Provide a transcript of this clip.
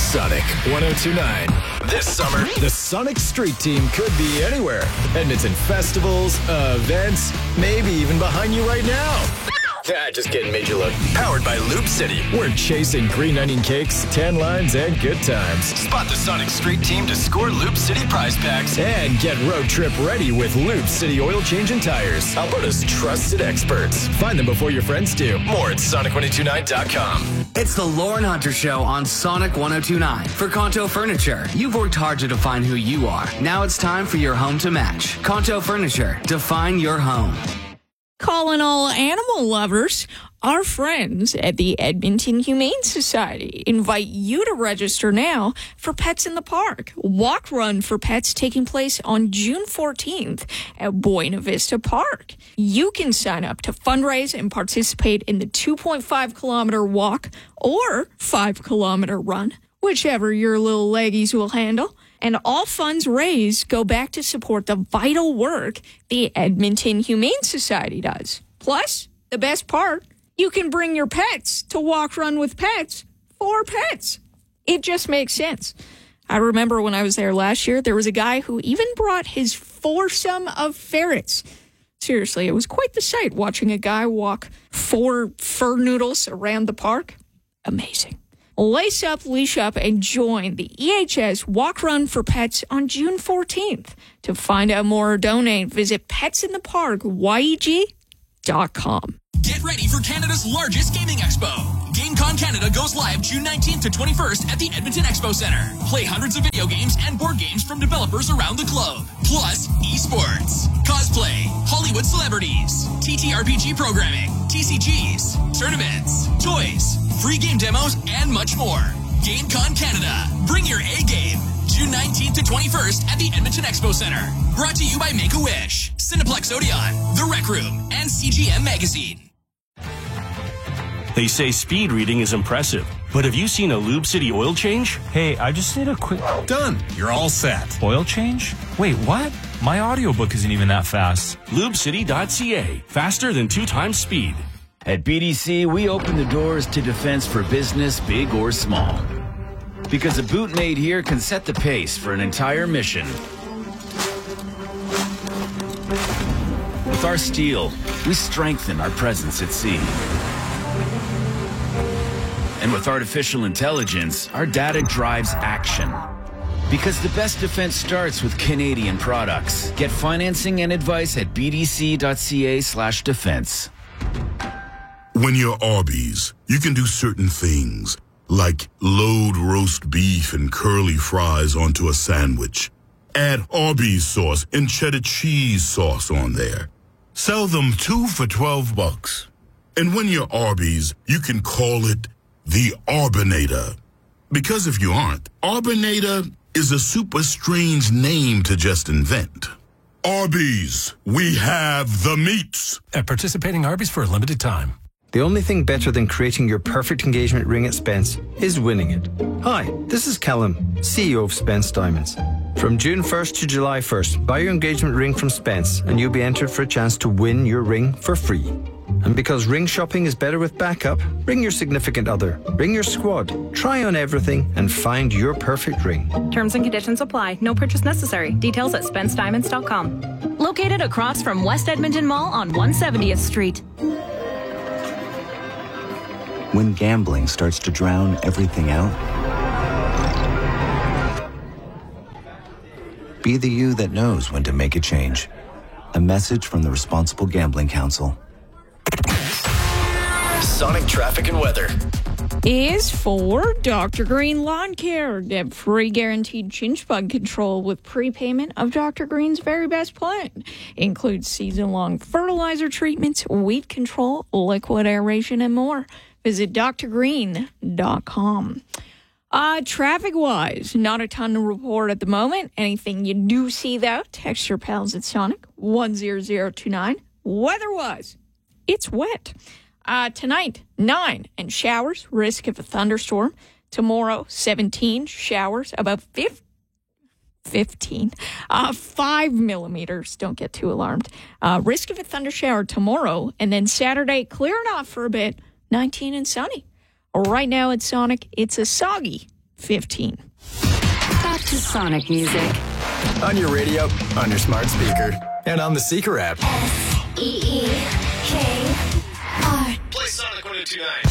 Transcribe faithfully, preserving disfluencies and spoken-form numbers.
Sonic one oh two point nine. This summer, the Sonic Street Team could be anywhere. Edmonton festivals, events, maybe even behind you right now. Ah, just kidding, made you look. Powered by Loop City. We're chasing green onion cakes, tan lines, and good times. Spot the Sonic Street Team to score Loop City prize packs and get road trip ready with Loop City oil change and tires. Alberta's trusted experts. Find them before your friends do. More at sonic one oh two nine dot com. It's the Lauren Hunter Show on Sonic one oh two point nine. For Conto Furniture, you've worked hard to define who you are. Now it's time for your home to match. Conto Furniture, define your home. Calling all animal lovers, our friends at the Edmonton Humane Society invite you to register now for Pets in the Park. Walk Run for Pets taking place on June fourteenth at Buena Vista Park. You can sign up to fundraise and participate in the two point five kilometer walk or five kilometer run, whichever your little leggies will handle. And all funds raised go back to support the vital work the Edmonton Humane Society does. Plus, the best part, you can bring your pets to Walk Run with Pets for pets. It just makes sense. I remember when I was there last year, there was a guy who even brought his foursome of ferrets. Seriously, it was quite the sight watching a guy walk four fur noodles around the park. Amazing. Lace up, leash up, and join the E H S Walk Run for Pets on June fourteenth. To find out more or donate, visit pets in the park y e g dot com. Get ready for Canada's largest gaming expo. GameCon Canada goes live June nineteenth to twenty-first at the Edmonton Expo Centre. Play hundreds of video games and board games from developers around the globe. Plus, esports, cosplay, Hollywood celebrities, T T R P G programming, T C Gs, tournaments, toys, free game demos, and much more. GameCon Canada. Bring your A game. June nineteenth to twenty-first at the Edmonton Expo Centre. Brought to you by Make-A-Wish, Cineplex Odeon, The Rec Room, and C G M Magazine. They say speed reading is impressive, but have you seen a Lube City oil change? Hey, I just need a quick... Done. You're all set. Oil change? Wait, what? My audiobook isn't even that fast. lube city dot c a. Faster than two times speed. At B D C, we open the doors to defense for business, big or small. Because a boot made here can set the pace for an entire mission. With our steel, we strengthen our presence at sea. And with artificial intelligence, our data drives action. Because the best defense starts with Canadian products. Get financing and advice at b d c dot c a slash defense. When you're Arby's, you can do certain things, like load roast beef and curly fries onto a sandwich. Add Arby's sauce and cheddar cheese sauce on there. Sell them two for twelve bucks. And when you're Arby's, you can call it the Arbinator. Because if you aren't, Arbinator is a super strange name to just invent. Arby's, we have the meats. At participating Arby's for a limited time. The only thing better than creating your perfect engagement ring at Spence is winning it. Hi, this is Callum, C E O of Spence Diamonds. From June first to July first, buy your engagement ring from Spence and you'll be entered for a chance to win your ring for free. And because ring shopping is better with backup, bring your significant other, bring your squad, try on everything and find your perfect ring. Terms and conditions apply. No purchase necessary. Details at spence diamonds dot com. Located across from West Edmonton Mall on one hundred seventieth Street. When gambling starts to drown everything out, be the you that knows when to make a change. A message from the Responsible Gambling Council. Sonic traffic and weather is for Doctor Green Lawn Care. Get free guaranteed chinch bug control with prepayment of Doctor Green's very best plan. Includes season-long fertilizer treatments, weed control, liquid aeration, and more. Visit d r green dot com. Uh, traffic-wise, not a ton to report at the moment. Anything you do see, though, text your pals at Sonic one zero zero two nine. Weather-wise, it's wet. Uh, tonight, nine, and showers, risk of a thunderstorm. Tomorrow, seventeen, showers, about fifteen. Uh, five millimeters, don't get too alarmed. Uh, risk of a thunder shower tomorrow, and then Saturday, clearing off for a bit, nineteen and sunny. Right now at Sonic, it's a soggy fifteen. Back to Sonic music. On your radio, on your smart speaker, and on the Seeker app. S E E K R. Play Sonic one oh two nine.